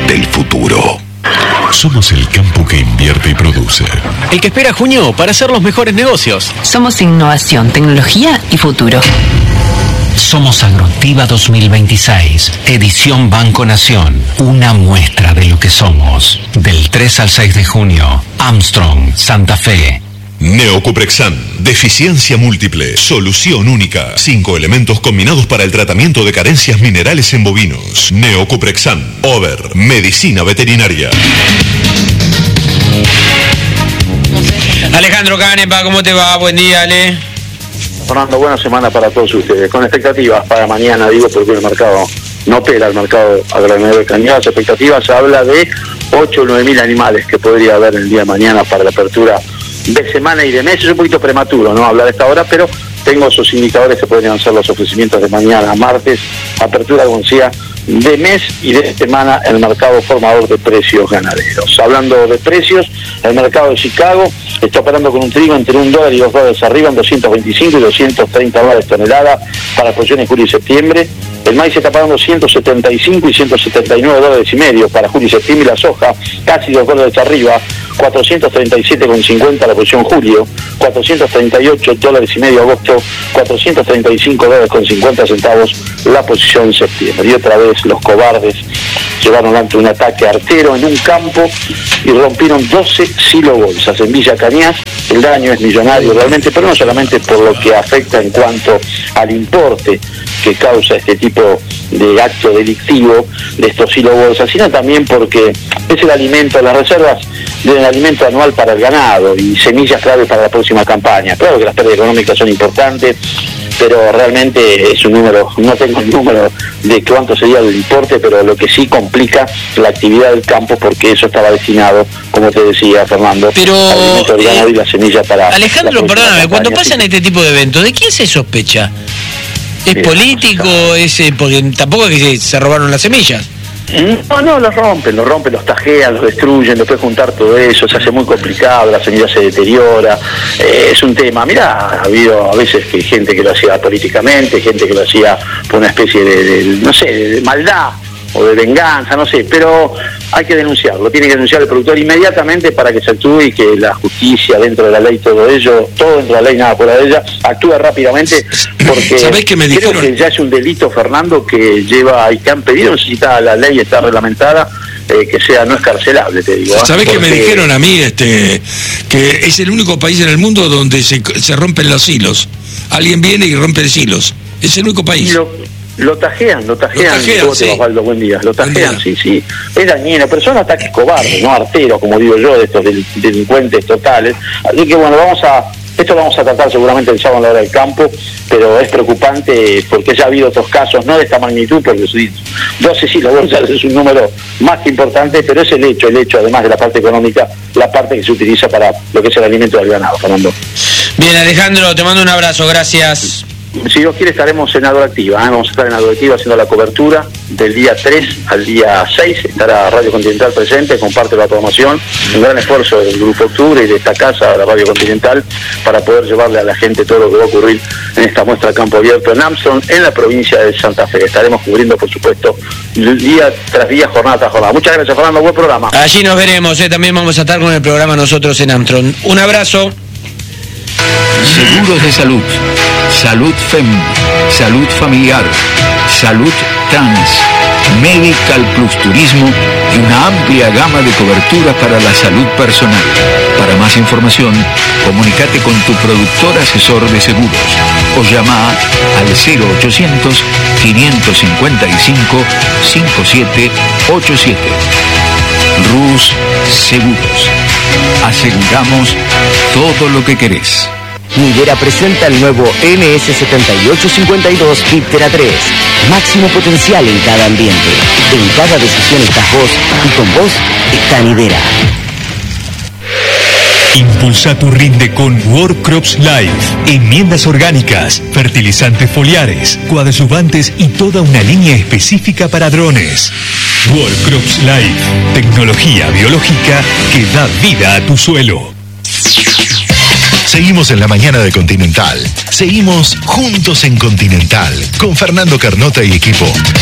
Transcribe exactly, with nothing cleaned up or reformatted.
del futuro. Somos el campo que invierte y produce. El que espera junio para hacer los mejores negocios. Somos innovación, tecnología y futuro. Somos Agroactiva dos mil veintiséis, edición Banco Nación. Una muestra de lo que somos. Del tres al seis de junio, Armstrong, Santa Fe. Neocuprexan, deficiencia múltiple, solución única. Cinco elementos combinados para el tratamiento de carencias minerales en bovinos. Neocuprexan, Over, medicina veterinaria. Alejandro Canepa, ¿cómo te va? Buen día, Ale. Fernando, buena semana para todos ustedes. Con expectativas para mañana, digo, porque el mercado no opera, el mercado agroalimentario de Cañada. Las expectativas se habla de ocho o nueve mil animales que podría haber el día de mañana para la apertura de semana y de mes. Es un poquito prematuro, ¿no?, hablar de esta hora, pero tengo esos indicadores que podrían ser los ofrecimientos de mañana, martes, apertura, como decía, de mes y de semana, el mercado formador de precios ganaderos. Hablando de precios, el mercado de Chicago está operando con un trigo entre un dólar y dos dólares arriba, en doscientos veinticinco y doscientos treinta dólares tonelada para producción en julio y septiembre. El maíz está pagando ciento setenta y cinco y ciento setenta y nueve dólares y medio para julio y septiembre, y la soja casi dos dólares arriba, cuatrocientos treinta y siete con cincuenta la posición julio, cuatrocientos treinta y ocho dólares y medio agosto, cuatrocientos treinta y cinco dólares con cincuenta centavos la posición septiembre. Y otra vez los cobardes llevaron ante un ataque artero en un campo y rompieron doce silobolsas en Villa Cañas. El daño es millonario realmente, pero no solamente por lo que afecta en cuanto al importe que causa este tipo de acto delictivo de estos silobolsas, sino también porque es el alimento, las reservas del alimento anual para el ganado y semillas clave para la próxima campaña. Claro que las pérdidas económicas son importantes, pero realmente es un número, no tengo el número de cuánto sería el importe, pero lo que sí complica la actividad del campo, porque eso estaba destinado, como te decía, Fernando, pero, al alimento del ganado y la semilla para... Alejandro, perdóname, campaña, cuando pasan sí. este tipo de eventos, ¿de quién se sospecha? ¿Es Bien, político? ¿Es eh, porque tampoco es que se, se robaron las semillas? No, no, los rompen, los rompen, los tajean, los destruyen, después juntar todo eso, se hace muy complicado, la semilla se deteriora, eh, es un tema. Mirá, ha habido a veces que gente que lo hacía políticamente, gente que lo hacía por una especie de, de no sé, de maldad o de venganza, no sé, pero hay que denunciarlo, tiene que denunciar el productor inmediatamente para que se actúe y que la justicia, dentro de la ley, todo ello, todo dentro de la ley, nada fuera de ella, actúe rápidamente, porque ¿Sabés qué me creo dijeron? que ya es un delito, Fernando, que lleva y que han pedido, necesita la ley, está reglamentada, eh, que sea no escarcelable, te digo. ¿eh? ¿Sabés Porque... que me dijeron a mí este que es el único país en el mundo donde se, se rompen los hilos? Alguien viene y rompe los hilos. Es el único país. Lo, lo tajean, lo tajean. Lo tajean, ¿Cómo te sí. va, Osvaldo? Buen día. Lo tajean, Buen sí, sí. Es dañino, pero son ataques cobardes, no arteros, como digo yo, de estos del- delincuentes totales. Así que bueno, vamos a... Esto lo vamos a tratar seguramente el sábado a la hora del campo, pero es preocupante porque ya ha habido otros casos, no de esta magnitud, porque sí, doce silobolsas es un número más que importante, pero es el hecho, el hecho, además de la parte económica, la parte que se utiliza para lo que es el alimento del ganado, Fernando. Bien, Alejandro, te mando un abrazo, gracias. Si Dios quiere estaremos en Agroactiva, ¿eh? Vamos a estar en Agroactiva haciendo la cobertura del día tres al día seis, estará Radio Continental presente, comparte la programación, un gran esfuerzo del Grupo Octubre y de esta casa, la Radio Continental, para poder llevarle a la gente todo lo que va a ocurrir en esta muestra a campo abierto en Armstrong, en la provincia de Santa Fe. Estaremos cubriendo, por supuesto, día tras día, jornada tras jornada. Muchas gracias, Fernando, buen programa. Allí nos veremos, ¿eh? También vamos a estar con el programa nosotros en Armstrong. Un abrazo. Seguros de salud, salud F E M, salud familiar, salud trans, Medical Plus Turismo y una amplia gama de coberturas para la salud personal. Para más información, comunícate con tu productor asesor de seguros o llama al cero ochocientos, quinientos cincuenta y cinco, cincuenta y siete ochenta y siete. Rus Seguros. Aseguramos todo lo que querés. Nidera presenta el nuevo M S setenta y ocho cincuenta y dos Viptera tres. Máximo potencial en cada ambiente. En cada decisión estás vos y con vos está Nidera. Impulsa tu rinde con World Crops Life. Enmiendas orgánicas, fertilizantes foliares, coadyuvantes y toda una línea específica para drones. World Crops Life. Tecnología biológica que da vida a tu suelo. Seguimos en la mañana de Continental. Seguimos juntos en Continental con Fernando Carnota y equipo.